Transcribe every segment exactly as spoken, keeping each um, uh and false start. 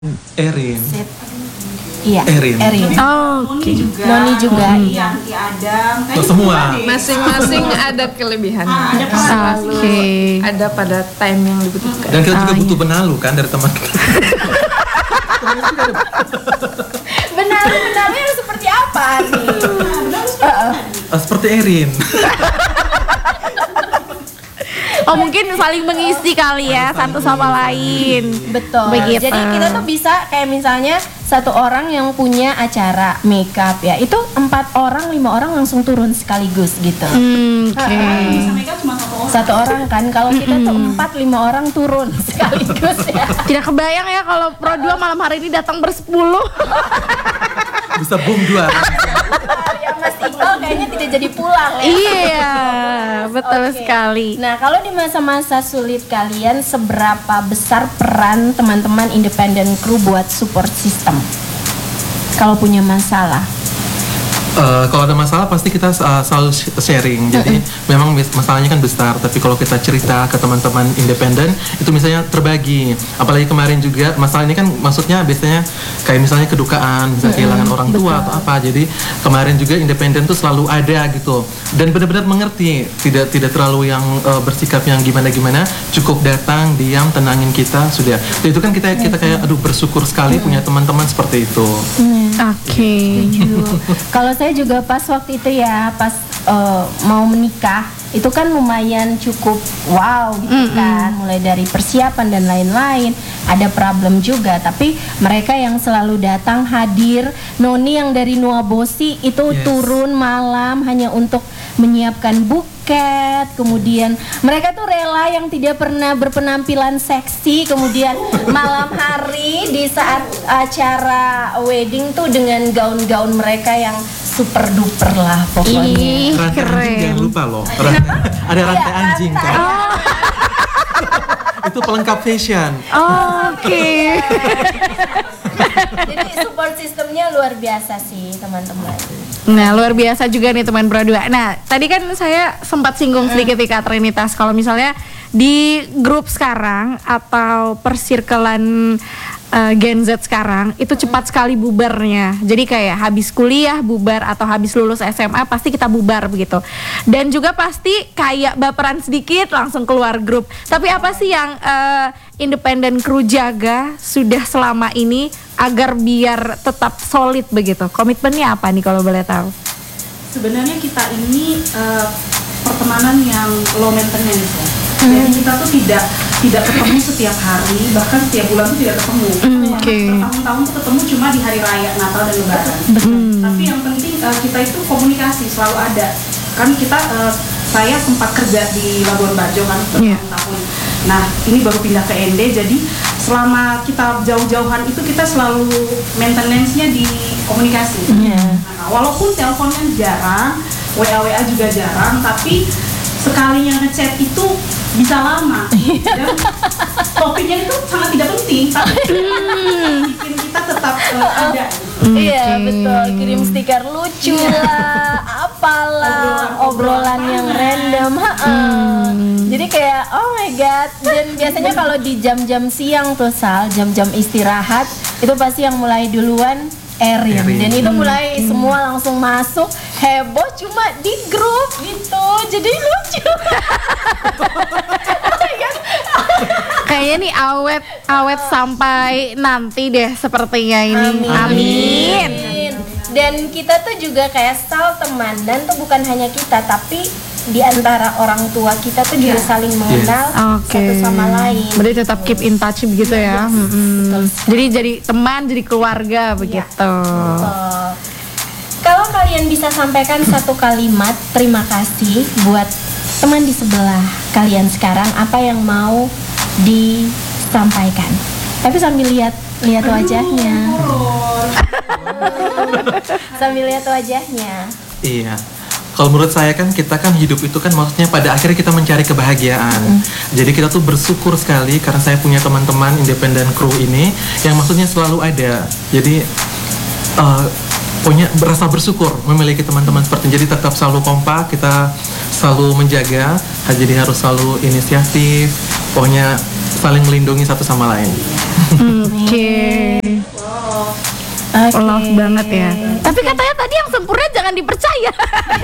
Erin. Sip. Iya, Erin. Erin. Oh, Noni oke. juga, Noni juga, Noni, iya. Yanti Adam, kayaknya Oh, semua. semua deh. Masing-masing ada kelebihannya. Ah, ada peran Selalu Oke. ada pada time yang dibutuhkan. Dan kita juga Ah, butuh iya. benalu kan dari teman kita. Benar, benarnya yang seperti apa nih? Ah, seperti Erin. Oh, mungkin saling mengisi kali ya satu sama lain. Betul. Begitu. Jadi kita tuh bisa kayak misalnya satu orang yang punya acara makeup ya, itu empat orang, lima orang langsung turun sekaligus gitu. Hmm, Oke. Bisa makeup cuma satu orang. Satu orang kan, kalau kita tuh empat, lima orang turun sekaligus ya. Tidak kebayang ya kalau Pro dua malam hari ini datang bersepuluh. Bisa boom dua. Ya Mas Iqbal kayaknya tidak jadi pulang ya. Iya, betul Oke. sekali. Nah, kalau di masa-masa sulit kalian, seberapa besar peran teman-teman independent crew buat support system? Kalau punya masalah. Eh, kalau ada masalah pasti kita uh, selalu sh- sharing. Jadi memang mis- masalahnya kan besar, tapi kalau kita cerita ke teman-teman independen itu misalnya terbagi. Apalagi kemarin juga masalah ini kan maksudnya biasanya kayak misalnya kedukaan, bisa kehilangan orang tua atau apa. Jadi kemarin juga independen tuh selalu ada gitu. Dan benar-benar mengerti, tidak tidak terlalu yang uh, bersikap yang gimana-gimana, cukup datang, diam, tenangin kita sudah. Itu kan kita kita kayak aduh bersyukur sekali punya teman-teman seperti itu. Oke. Kalau saya juga pas waktu itu ya, pas eh, mau menikah, itu kan lumayan cukup wow gitu kan, mulai dari persiapan dan lain-lain. Ada problem juga, tapi mereka yang selalu datang hadir. Noni yang dari Nuabosi itu Yes. turun malam hanya untuk menyiapkan buket. Kemudian mereka tuh rela yang tidak pernah berpenampilan seksi, kemudian malam hari di saat acara wedding tuh dengan gaun-gaun mereka yang super duper lah pokoknya. Ih, Rantai anjing keren. jangan lupa loh. Rantai- ada rantai Iya, anjing rantai. kan. Itu pelengkap fashion. Oke. Jadi support sistemnya luar biasa sih teman-teman. Nah, luar biasa juga nih teman Pro dua. Nah, tadi kan saya sempat singgung sedikit di Kak Trinitas. Kalau misalnya di grup sekarang atau persirkelan uh, Gen Z sekarang itu cepat sekali bubarnya. Jadi kayak habis kuliah bubar atau habis lulus S M A pasti kita bubar begitu. Dan juga pasti kayak baperan sedikit langsung keluar grup. Tapi apa sih yang uh, independent crew jaga sudah selama ini agar biar tetap solid begitu? Komitmennya apa nih kalau boleh tahu? Sebenarnya kita ini eh, pertemanan yang low maintenance ya. Jadi kita tuh tidak tidak ketemu setiap hari, bahkan setiap bulan tuh tidak ketemu. Mm, Yang oke. Bertahun-tahun tuh ketemu cuma di hari raya Natal dan Lebaran. Tapi yang penting eh, kita itu komunikasi selalu ada. Kan kita eh, saya sempat kerja di Labuan Bajo kan Iya. bertahun-tahun. Nah, ini baru pindah ke N D, jadi selama kita jauh-jauhan itu kita selalu maintenance-nya di komunikasi. Iya. Nah, walaupun teleponnya jarang, W A W A juga jarang, tapi sekalinya ngechat itu bisa lama. Dan topiknya itu sangat tidak penting, tapi bikin kita tetap uh, ada. Iya Oke. betul, kirim stiker lucu lah, apalah, obrolan yang random. ha-ha. Jadi kayak oh my god. Dan biasanya kalau di jam-jam siang tuh Sal, jam-jam istirahat itu pasti yang mulai duluan Erin. Erin. Dan itu mulai semua langsung masuk, heboh cuma di grup gitu. Jadi lucu. Oh my god. Kayaknya nih awet awet sampai nanti deh sepertinya ini. Amin. Amin. Dan kita tuh juga kayak Sal temanan tuh bukan hanya kita, tapi di antara orang tua kita tuh juga saling mengenal Oke. satu sama lain. Berarti tetap keep in touch begitu ya. Mm-mm. Jadi jadi teman, jadi keluarga begitu. Betul. Kalau kalian bisa sampaikan satu kalimat terima kasih buat teman di sebelah kalian sekarang, apa yang mau disampaikan? Tapi sambil lihat lihat wajahnya. Sambil lihat wajahnya. Iya. Kalau menurut saya kan kita kan hidup itu kan maksudnya pada akhirnya kita mencari kebahagiaan. Jadi kita tuh bersyukur sekali karena saya punya teman-teman independent crew ini yang maksudnya selalu ada. Jadi uh, punya berasa bersyukur memiliki teman-teman seperti ini. Jadi tetap selalu kompak, kita selalu menjaga. Jadi harus selalu inisiatif. Pokoknya saling melindungi satu sama lain. Oke. Oke. Love banget ya. Tapi katanya tadi yang sempurna jangan dipercaya.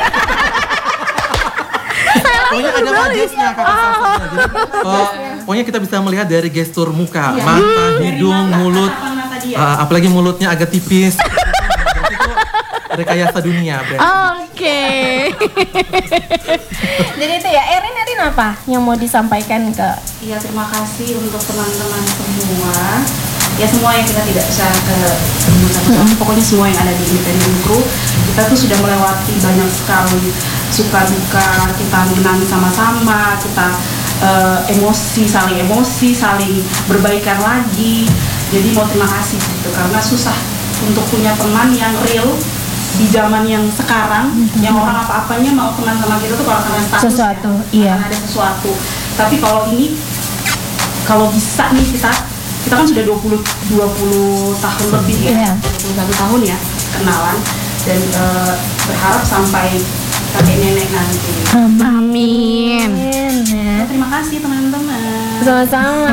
Pokoknya ada majesnya kakak Saskia. Jadi, oh, pokoknya kita bisa melihat dari gestur muka, mata, hidung, mulut, uh, apalagi mulutnya agak tipis. Berarti itu rekayasa dunia. Berarti. Oke. Jadi itu ya, Erin, Erin apa yang mau disampaikan ke? Iya, terima kasih untuk teman-teman semua. Ya semua yang kita tidak bisa uh, sebut satu-satu. Pokoknya semua yang ada di Independent Crew, kita tuh sudah melewati banyak sekali suka duka, kita menang sama-sama, kita uh, emosi, saling emosi, saling berbaikan lagi. Jadi mau terima kasih gitu, karena susah untuk punya teman yang real di zaman yang sekarang, mm-hmm. yang orang apa-apanya mau teman sama kita tuh kalau karena status Sesuatu, ya, iya. karena ada sesuatu. Tapi kalau ini, kalau bisa nih kita, kita kan sudah dua puluh tahun lebih ya, Iya. dua puluh satu tahun ya kenalan, dan uh, berharap sampai kakek nenek nanti. Amin. Ya. Terima kasih teman-teman. Sama-sama.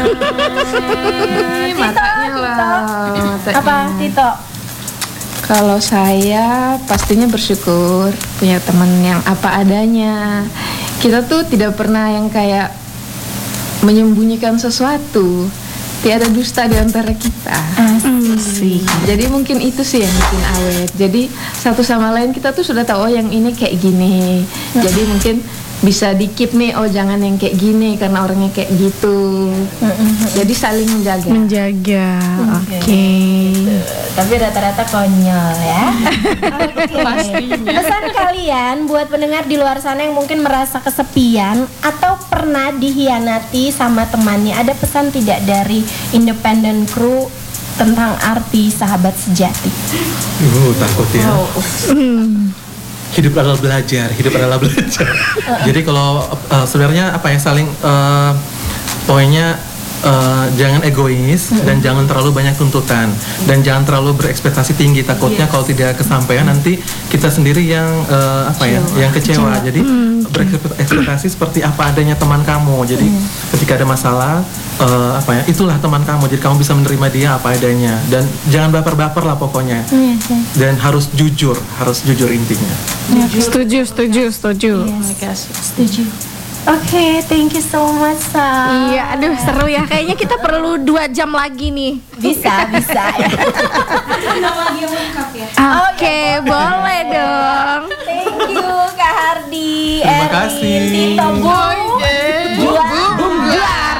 Makanya lah. Apa, Tito? Kalau saya pastinya bersyukur punya teman yang apa adanya. Kita tuh tidak pernah yang kayak menyembunyikan sesuatu. Tiada dusta di antara kita. Asik. Jadi mungkin itu sih yang bikin awet. Jadi satu sama lain kita tuh sudah tahu oh yang ini kayak gini. Jadi mungkin bisa dikip nih, oh jangan yang kayak gini karena orangnya kayak gitu. Jadi saling menjaga. Menjaga. Oke. Gitu. Tapi rata-rata konyol ya. Oke. Pesan kalian buat pendengar di luar sana yang mungkin merasa kesepian atau pernah dihianati sama temannya, ada pesan tidak dari Independent Crew tentang arti sahabat sejati? Uh, takut ya. Hidup adalah belajar, hidup adalah belajar. Jadi kalau uh, sebenarnya apa ya saling uh, poinnya uh, jangan egois dan jangan terlalu banyak tuntutan dan jangan terlalu berekspektasi tinggi, takutnya kalau tidak kesampaian nanti kita sendiri yang uh, apa ya yang kecewa. Jadi berekspektasi seperti apa adanya teman kamu. Jadi ketika ada masalah uh, apa ya itulah teman kamu. Jadi kamu bisa menerima dia apa adanya dan jangan baper-baper lah pokoknya. Dan harus jujur, harus jujur intinya. Setuju, setuju, setuju. Yes. Setuju. Oke, thank you so much, Sa. Iya, aduh seru ya. Kayaknya kita perlu dua jam lagi nih. Bisa, bisa ya. Ada lagi yang lengkap ya. Oke, boleh dong. Thank you Kak Hardi, Terima Erin, kasih. Tito, Bung, Juar.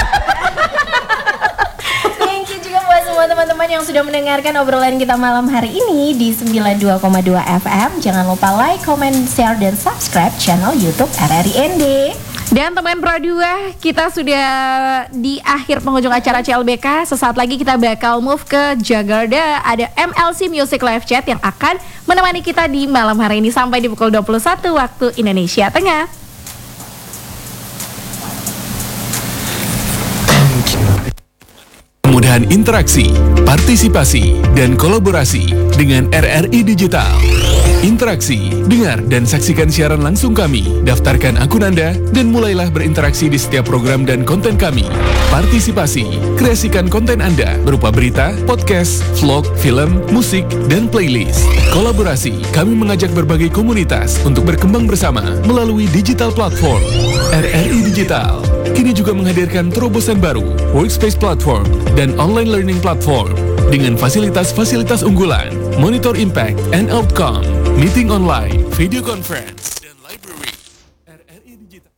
Thank you juga buat semua teman-teman yang sudah mendengarkan obrolan kita malam hari ini di sembilan puluh dua koma dua F M. Jangan lupa like, comment, share, dan subscribe channel YouTube R R I N D. Dan teman Pro dua, kita sudah di akhir penghujung acara C L B K. Sesaat lagi kita bakal move ke Jakarta. Ada M L C Music Live Chat yang akan menemani kita di malam hari ini sampai di pukul dua puluh satu waktu Indonesia Tengah. Kemudahan interaksi, partisipasi, dan kolaborasi dengan R R I Digital. Interaksi, dengar, dan saksikan siaran langsung kami. Daftarkan akun Anda dan mulailah berinteraksi di setiap program dan konten kami. Partisipasi, kreasikan konten Anda berupa berita, podcast, vlog, film, musik, dan playlist. Kolaborasi, kami mengajak berbagai komunitas untuk berkembang bersama melalui digital platform. R R I Digital kini juga menghadirkan terobosan baru, workspace platform, dan online learning platform dengan fasilitas-fasilitas unggulan, monitor impact and outcome, meeting online, video conference, dan library. R R I Digital.